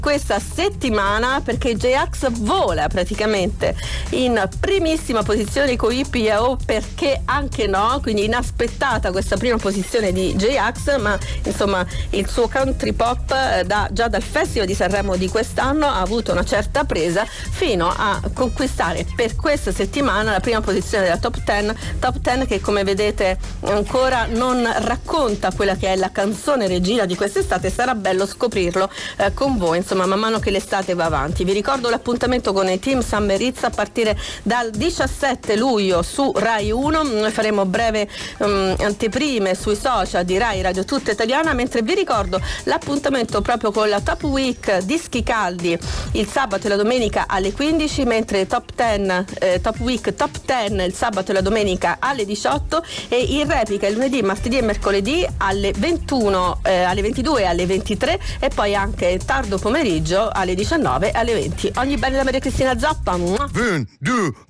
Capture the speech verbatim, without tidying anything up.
questa settimana, perché J-Ax vola praticamente in primissima posizione con I P O, perché anche no, quindi inaspettata questa prima posizione di J-Ax, ma insomma il suo country pop eh, da, già dal Festival di Sanremo di quest'anno ha avuto una certa presa fino a conquistare per questa settimana la prima posizione della top dieci, top dieci che come vedete ancora non racconta quella che è la canzone regina di quest'estate. Sarà bello scoprirlo eh, con voi, insomma, man mano che l'estate va avanti. Vi ricordo l'appuntamento con i Team Summer Hits a partire dal diciassette luglio su Rai uno. Noi faremo breve um, anteprime sui social di Rai Radio Tutta Italiana, mentre vi ricordo l'appuntamento proprio con la Top Week Dischi Caldi il sabato e la domenica alle quindici, mentre Top dieci eh, Top Week Top dieci il sabato e la domenica alle diciotto, e in replica il lunedì, martedì e mercoledì alle ventuno, eh, alle ventidue e alle ventitré, e poi anche tardo pomeriggio alle diciannove e alle venti. Ogni bene da Maria Cristina Zappa. Un, due,